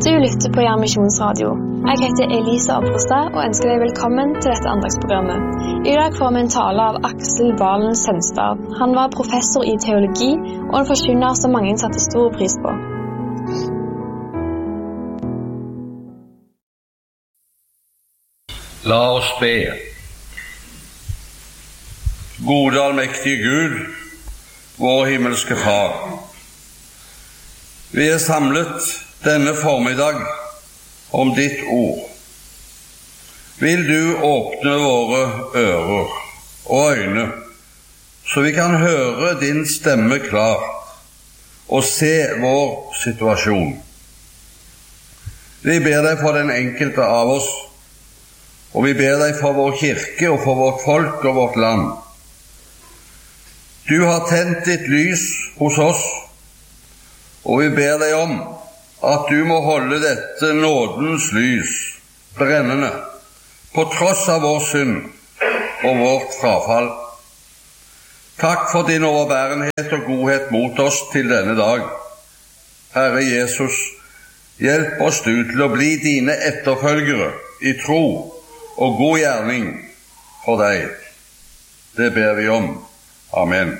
Du lytter på Jern Misjonsradio. Jeg heter Elisa Oppestad og ønsker deg velkommen til dette andagsprogrammet. I dag får vi en tale av Aksel Valen Sønstad. Han var professor i teologi og en forkynner som mange satte stor pris på. La oss be. Gode allmektige Gud, vår himmelske Far. Vi er samlet denne formiddag om ditt ord. Vil du åpne våre ører og øyne, så vi kan høre din stemme klart og se vår situasjon. Vi ber deg for den enkelte av oss, og vi ber deg for vår kirke og for vårt folk og vårt land. Du har tent ditt lys hos oss, og vi ber deg om at du må holde dette nådens lys brennende, på tross av vår synd og vårt frafall. Takk for din overbærenhet og godhet mot oss til denne dag. Herre Jesus, hjelp oss du til å bli dine etterfølgere i tro og god gjerning for deg. Det ber vi om. Amen.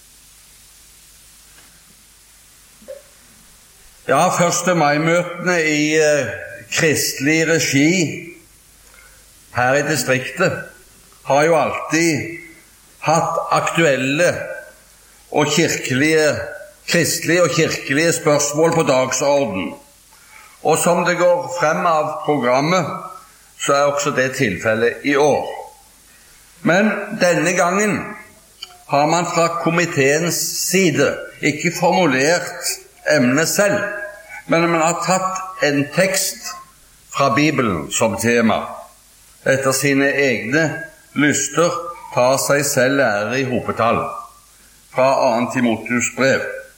Ja, 1. mai-møtene i kristelig regi her i distriktet har jo alltid hatt aktuelle og kristelige og kirkelige spørsmål på dagsorden. Og som det går frem av programmet, så er også det tilfellet i år. Men denne gangen har man fra komiteens side ikke formulert emnet selv, men man har tatt en tekst fra Bibelen som tema. Etter sine egne lyster tar seg selv ære i hopetall, fra 2. Timotheus brev.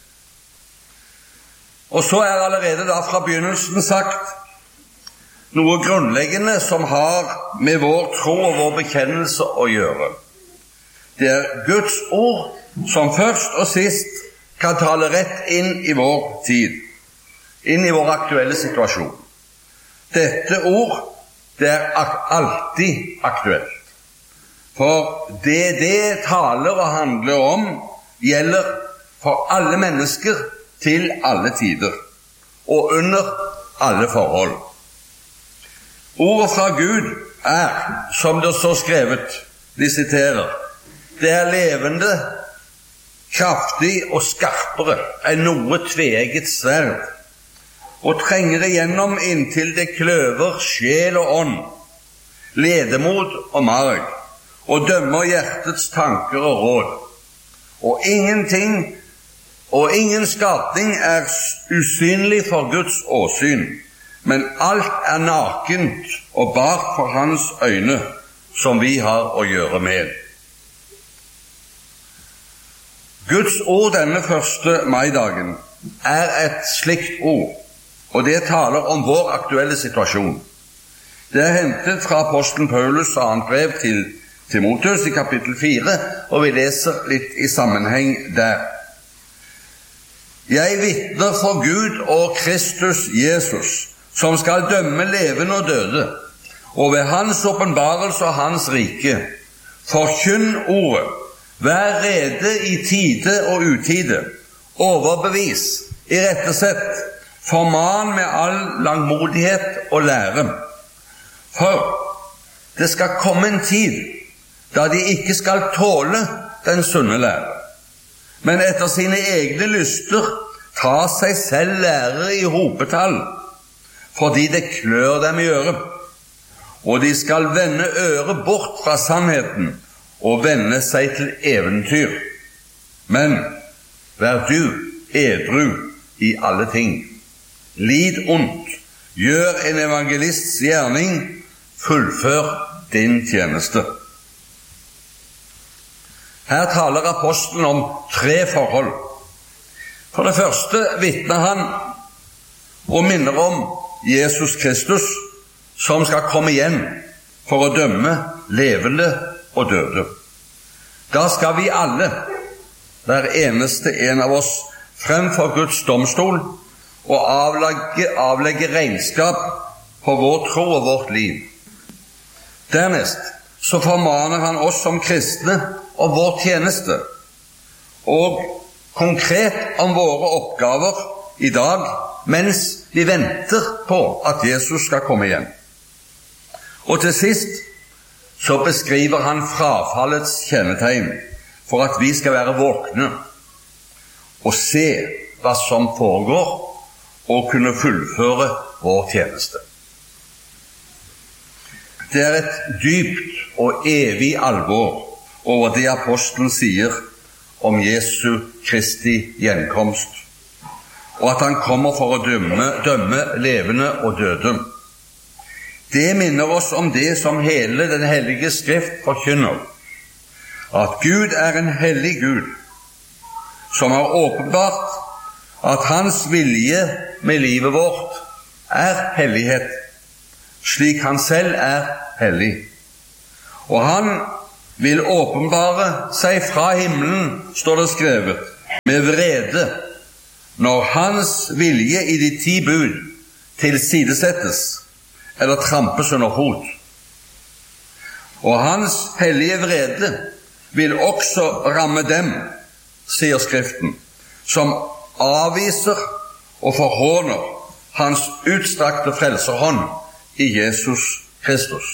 Og så er allerede da fra begynnelsen sagt noe grunnleggende som har med vår tro og vår bekjennelse å gjøre. Det er Guds ord som først og sist kan tale rett inn i vår tid, inn i vår aktuelle situasjon. Dette ord, det er alltid aktuelt. For det taler og handler om, gjelder for alle mennesker til alle tider, og under alle forhold. Ordet fra Gud er, som det står skrevet, vi siterer, det er levende, kraftig og skarpere enn noe tveegget sverd, og trenger igjennom inntil det kløver sjel og ånd, ledemot og marg, og dømmer hjertets tanker og råd. Og ingenting og ingen skapning er usynlig for Guds åsyn, men alt er nakent og bart for hans øyne, som vi har å gjøre med. Guds ord denne 1. mai-dagen er et slikt ord, og det taler om vår aktuelle situasjon. Det er hentet fra apostelen Paulus' 2. brev til Timotheus i kapittel 4, og vi leser litt i sammenheng der. Jeg vitner for Gud og Kristus Jesus, som skal dømme levende og døde, og ved hans åpenbarelse og hans rike, forkynn ordet, vær rede i tide og utide, overbevis, irettesett, forman med all langmodighet og lære. For det skal komme en tid da de ikke skal tåle den sunne lære, men etter sine egne lyster ta seg selv lære i hopetall, fordi det klør dem i øret, og de skal vende øret bort fra sannheten og vende seg til eventyr. Men vær du edru i alle ting. Lid ondt, gjør en evangelists gjerning, fullfør din tjeneste. Her taler apostelen om 3 forhold. For det første vitner han og minner om Jesus Kristus, som skal komme igjen for å dømme levende og døde. Da skal vi alle, hver eneste en av oss, fremfor Guds domstol og avlegge regnskap på vår tro og vårt liv. Dernest så formaner han oss som kristne om vår tjeneste, og konkret om våre oppgaver i dag, mens vi venter på at Jesus skal komme igjen. Og til sist så beskriver han frafallets kjennetegn, for at vi skal være våkne og se hva som foregår, og kunne fullføre vår tjeneste. Det er et dypt og evig alvor over det apostelen sier om Jesu Kristi gjenkomst, og at han kommer for å dømme levende og døde. Det minner oss om det som hele den hellige skrift forkynner, at Gud er en hellig Gud, som har åpenbart at hans vilje med livet vårt er hellighet, slik han selv er hellig. Og han vil åpenbare seg fra himmelen, står det skrevet, med vrede, når hans vilje i de 10 bud tilsidesettes eller trampes under fot. Og hans hellige vrede vil også ramme dem, sier Skriften, som avviser og forhåner hans utstrakte frelserhånd i Jesus Kristus.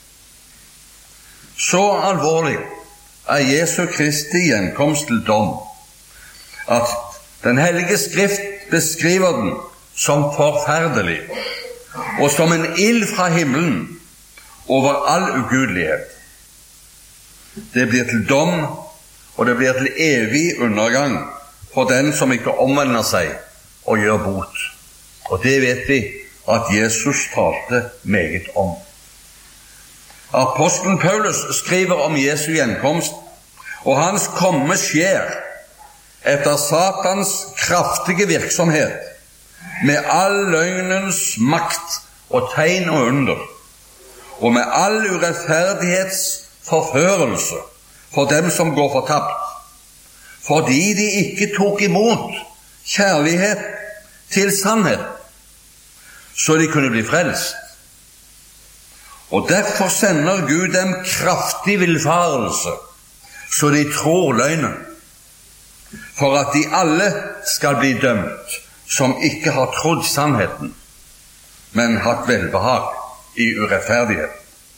Så alvorlig er Jesu Kristi gjenkomst til dom, at den hellige skrift beskriver den som forferdelig, og som en ild fra himmelen over all ugudelighet. Det blir til dom, og det blir til evig undergang for den som ikke omvender seg og gjør bot. Og det vet vi at Jesus talte meget om. Apostelen Paulus skriver om Jesu gjenkomst, og hans komme skjer etter Satans kraftige virksomhet, med all løgnens makt og tegn og under, og med all urettferdighets forførelse for dem som går fortapt, fordi de ikke tok imot kjærlighet til sannhet, så de kunne bli frelst. Og derfor sender Gud dem kraftig villfarelse, så de tror løgnen, for at de alle skal bli dømt, som ikke har trodd sannheten, men hatt velbehag i urettferdighet.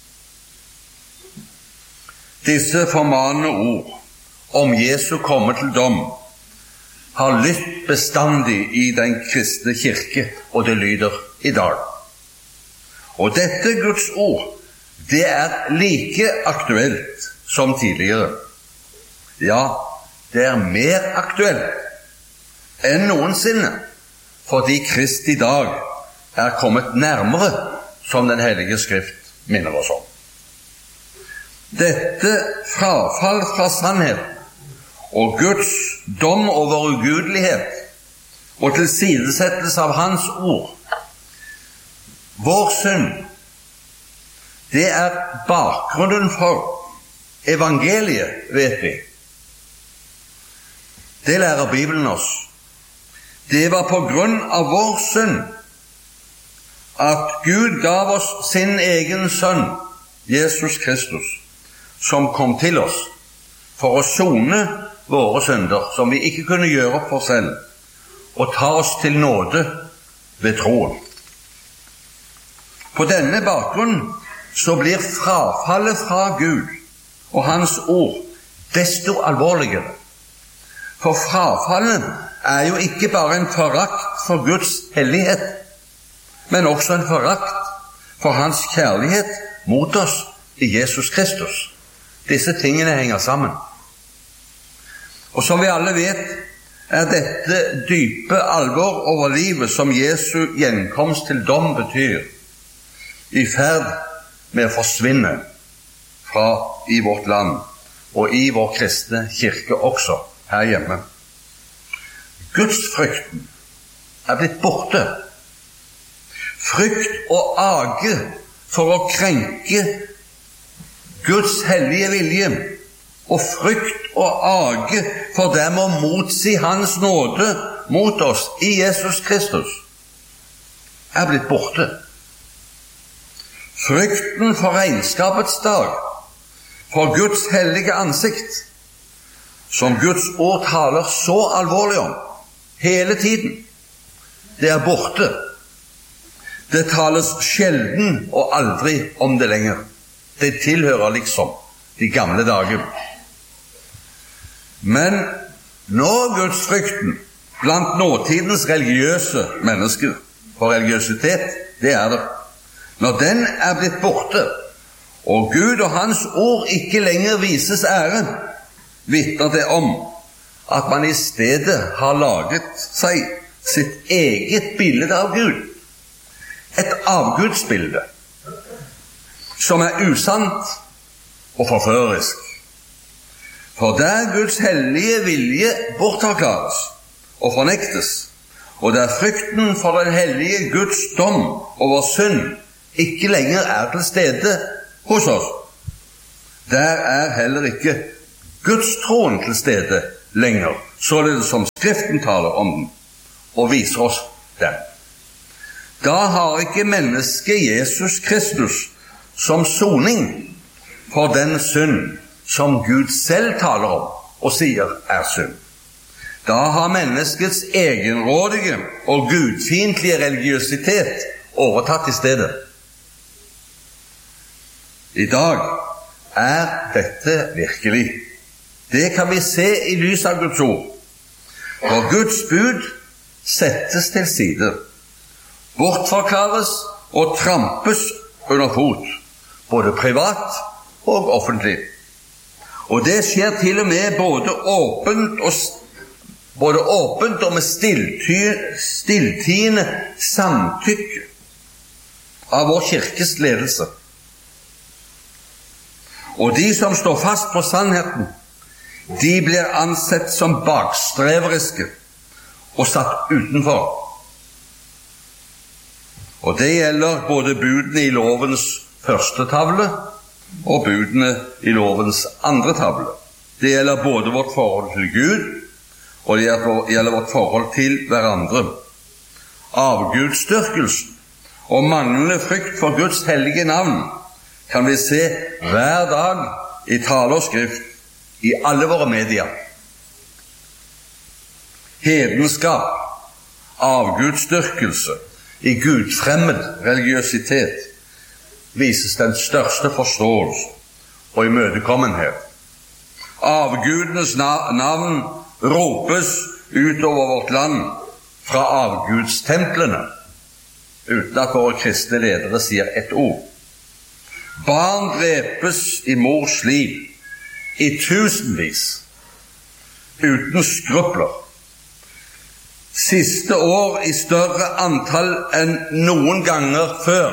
Disse formanende ord om Jesu komme til dom har lytt bestandig i den kristne kirke, og det lyder i dag. Og dette Guds ord, det er like aktuelt som tidligere. Ja, det er mer aktuelt enn noensinne, fordi Kristi dag er kommet nærmere, som den hellige skrift minner oss om. Dette frafall fra sannhet og Guds dom over ugudelighet og tilsidesettelse av hans ord, vår synd, det er bakgrunnen for evangeliet, vet vi. Det lærer Bibelen oss. Det var på grunn av vår synd at Gud gav oss sin egen sønn, Jesus Kristus, som kom til oss for å sone våre synder, som vi ikke kunne gjøre opp for selv, og ta oss til nåde ved troen. På denne bakgrunn så blir frafallet fra Gud og hans ord desto alvorligere. For frafallet er jo ikke bare en forakt for Guds hellighet, men også en forakt for hans kjærlighet mot oss i Jesus Kristus. Disse tingene henger sammen. Og som vi alle vet, er dette dype alvor over livet som Jesu gjenkomst til dom betyr, i ferd med å forsvinne fra i vårt land og i vår kristne kirke også her hjemme. Gudsfrykten er blitt borte. Frykt og age for å krenke Guds hellige vilje, og frykt og age for dem å motsi hans nåde mot oss i Jesus Kristus, blitt borte. Frykten for regnskapets dag, for Guds hellige ansikt, som Guds ord taler så alvorlig om hele tiden, det borte. Det tales sjelden og aldri om det lenger. Det tilhører liksom de gamle dager. Men når gudsfrykten blant nåtidens religiøse mennesker, for religiøsitet, det det, når den blitt borte, og Gud og hans ord ikke lenger vises ære, vitner det om at man i stedet har laget seg sitt eget bilde av Gud. Et avgudsbilde som usant og forførerisk. For der Guds hellige vilje bortforklares og fornektes, og der frykten for den hellige Guds dom over synd ikke lenger til stede hos oss, der heller ikke Guds troen til stede lenger, således som Skriften taler om den og viser oss den. Da har ikke mennesket Jesus Kristus som soning for den synd som Gud selv taler om og sier synd. Da har menneskets egenrådige og gudfiendtlige religiøsitet overtatt i stedet. I dag dette virkelig. Det kan vi se i lys av Guds ord. For Guds bud settes til side, bortforklares og trampes under fot, både privat og offentlig. Og det skjer til og med både åpent og med stilltiende samtykke av vår kirkes ledelse. Og de som står fast på sannheten, de blir ansett som bakstreveriske og satt utenfor. Og det gjelder både budene i lovens første tavle og budene i lovens andre tavle. Det gjelder både vårt forhold til Gud, og det gjelder vårt forhold til hverandre. Avgudsdyrkelsen og manglende frykt for Guds hellige navn kan vi se hver dag i tale og skrift i alle våre medier. Hedenskap, avgudsdyrkelse, i gudfremmed religiøsitet vises den største forståelse og imøtekommenhet. Avgudenes navn ropes utover vårt land fra avgudstemplene, uten at våre kristne ledere sier et ord. Barn drepes i mors liv i tusenvis, uten skrupler. Siste år i større antall enn noen ganger før.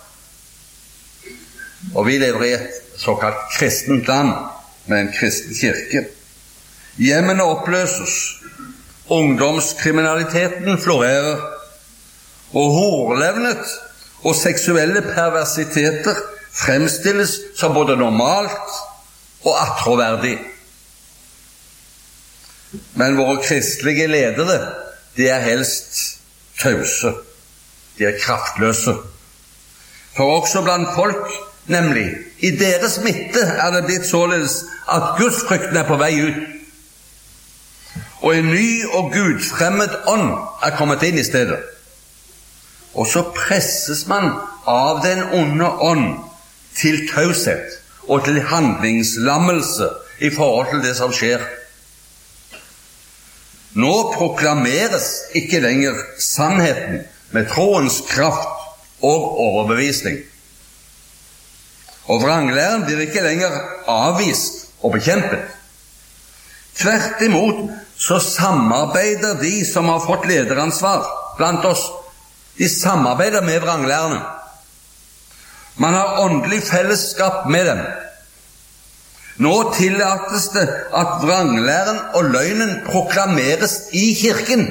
Og vi lever i et såkalt kristent land med en kristen kirke. Hjemmene oppløses, ungdomskriminaliteten florerer, og horlevnet og seksuelle perversiteter fremstilles som både normalt og attråverdig. Men våre kristelige ledere, de helst tause, de kraftløse. For også blant folk, nemlig, i deres midte det blitt således at gudsfrykten på vei ut, og en ny og gudfremmed ånd kommet inn i stedet. Og så presses man av den onde ånd til taushet og til handlingslammelse i forhold til det som skjer. Nå proklameres ikke lenger sannheten med troens kraft og overbevisning. Og vranglæren blir ikke lenger avvist og bekjempet. Tvert imot så samarbeider de som har fått lederansvar blant oss. De samarbeider med vranglærerne. Man har åndelig fellesskap med dem. Nå tillates det at vranglæren og løgnen proklameres i kirken.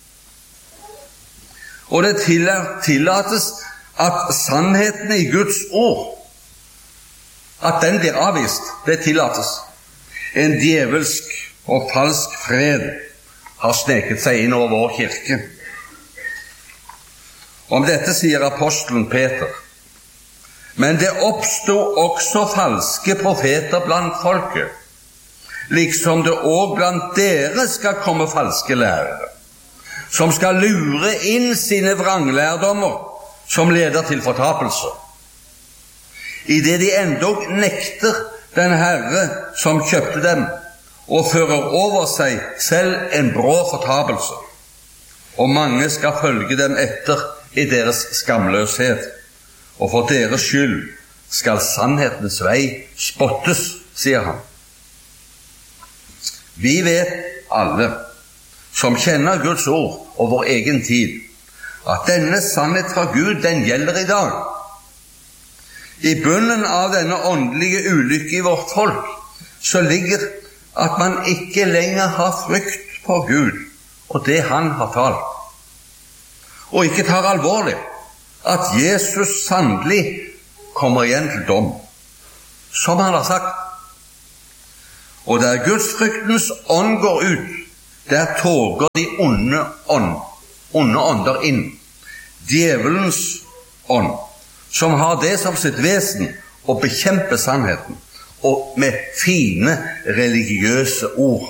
Og det tillates at sannheten i Guds ord, at den blir avvist, det tillates. En djevelsk og falsk fred har sneket seg inn over vår kirke. Om dette sier apostelen Peter: men det oppstod også falske profeter blant folket, liksom det også blant dere skal komme falske lærere, som skal lure inn sine vranglærdommer, som leder til fortapelse. I det de endog nekter den Herre som kjøpte dem, og fører over seg selv en brå fortapelse. Og mange skal følge dem etter i deres skamløshet, og for deres skyld skal sannhetens vei spottes, sier han. Vi vet alle, som kjenner Guds ord og vår egen tid, at denne sannhet fra Gud, den gjelder i dag. I bunnen av denne åndelige ulykke i vårt folk, så ligger at man ikke lenger har frykt for Gud og det han har talt, og ikke tar alvorlig at Jesus sannelig kommer igjen til dom, som han har sagt. Og der Gudsfryktens ånd går ut, der toger de onde ånder inn. Djevelens ånd, som har det som sitt vesen å bekjempe sannheten, og med fine religiøse ord.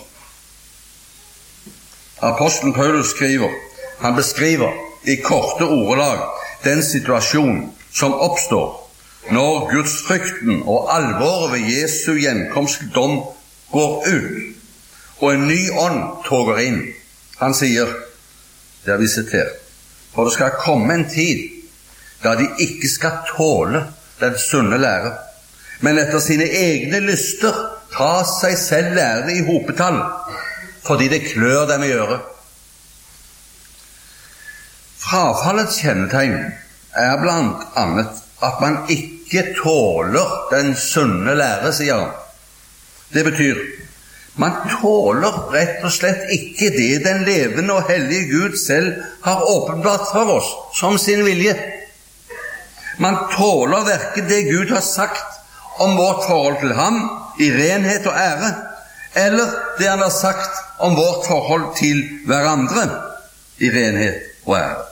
Apostelen Paulus han beskriver i korte ordelag den situasjon som oppstår når Gudsfrykten og alvoret ved Jesu gjenkomst til dom går ut, og en ny ånd toger inn. Han sier, det har vi sitert, for det skal komme en tid da de ikke skal tåle den sunne lære, men etter sine egne lyster ta seg selv lære i hopetall, fordi det klør dem i øret. Frafallets kjennetegn er blant annet at man ikke tåler den sunne lære, sier han. Det betyr, man tåler rett og slett ikke det den levende og hellige Gud selv har åpenbart for oss som sin vilje. Man tåler hverken det Gud har sagt om vårt forhold til ham i renhet og ære, eller det han har sagt om vårt forhold til hverandre i renhet og ære.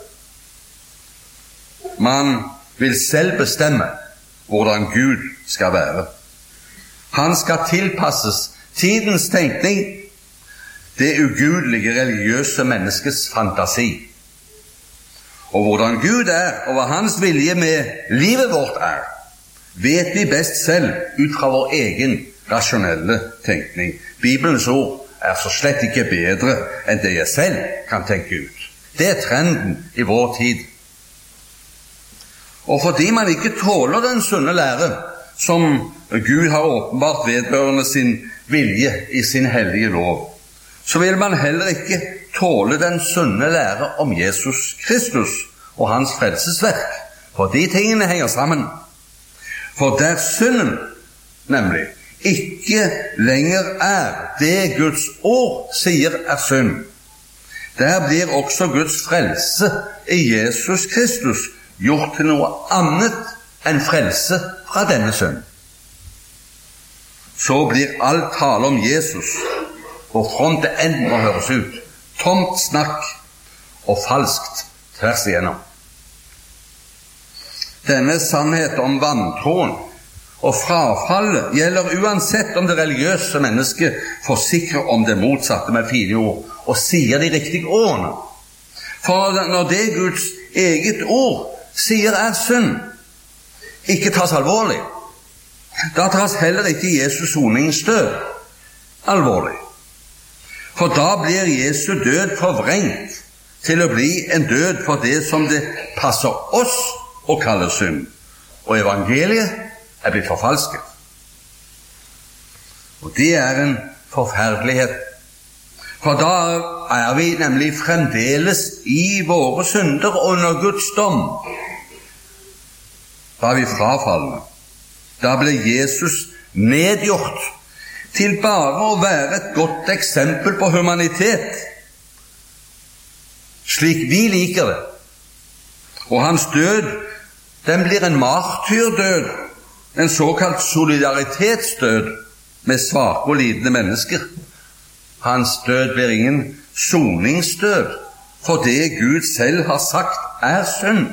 Man vil selv bestemme hvordan Gud skal være. Han skal tilpasses tidens tenkning, det ugudelige religiøse menneskets fantasi. Og hvordan Gud er, og hva hans vilje med livet vårt er, vet vi best selv ut fra vår egen rasjonelle tenkning. Bibelens ord er så slett ikke bedre enn det jeg selv kan tenke ut. Det er trenden i vår tid. Og fordi man ikke tåler den sunne lære, som Gud har åpenbart vedbørende sin vilje i sin hellige lov, så vil man heller ikke tåle den sunne lære om Jesus Kristus og hans frelsesverk, for de tingene henger sammen. For der synden, nemlig, ikke lenger er det Guds ord sier er synd, der blir også Guds frelse i Jesus Kristus gjort til noe annet enn frelse fra denne synd. Så blir all tale om Jesus, hvor fromt det enn må høres ut, tomt snakk og falskt tvers igjennom. Denne sannhet om vantroen og frafallet gjelder uansett om det religiøse mennesket forsikrer om det motsatte med fine ord og sier de riktige ordene. For når det Guds eget ord sier er synd, ikke tas alvorlig, da tas heller ikke Jesus soningens død alvorlig. For da blir Jesu død forvrengt til å bli en død for det som det passer oss å kalle synd, og evangeliet er blitt forfalsket. Og det er en forferdelighet, for da er vi nemlig fremdeles i våre synder under Guds dom. Da er vi frafallende. Da ble Jesus nedgjort til bare å være et godt eksempel på humanitet, slik vi liker det. Og hans død, den blir en martyrdød, en såkalt solidaritetsdød med svake og lidende mennesker. Hans død blir ingen soningsdød, for det Gud selv har sagt synd.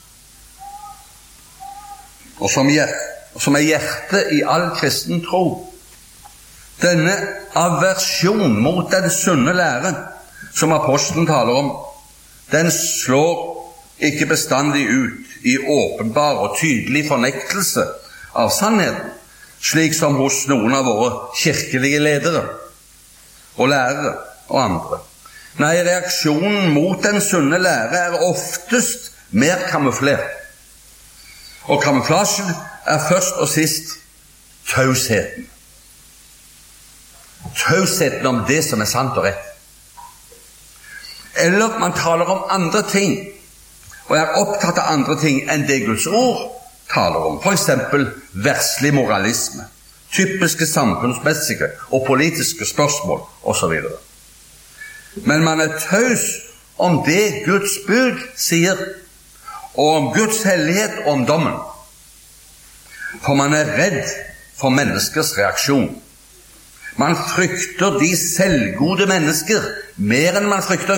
Og som hjertet i all kristen tro. Denne aversjon mot den sunne lære, som apostelen taler om, den slår ikke bestandig ut i åpenbar og tydelig fornektelse av sannheten, slik som hos noen av våre kirkelige ledere og lærere og andre. Nei, reaksjonen mot den sunne lære oftest mer kamuflert. Og kamuflasjen først og sist tausheten. Tausheten om det som sant og rett. Eller man taler om andre ting, og opptatt av andre ting enn det Guds ord taler om. For eksempel verslig moralisme, typiske samfunnsmessige og politiske spørsmål osv. Men man taus om det Guds bud sier, og om Guds hellighet og om dommen. For man redd for menneskers reaksjon. Man frykter de selvgode mennesker mer enn man frykter